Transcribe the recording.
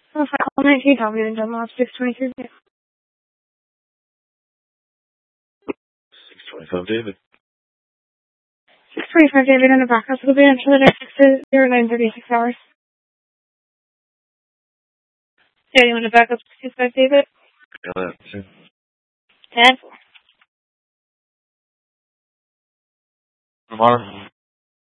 Oh, if I call 19, tell me then Dunlop 623. 625 David. 625 David and a backup will be until the next 0936 hours. Yeah, you want to back up 65 David? Yeah, that's it. 10-4. Tomorrow.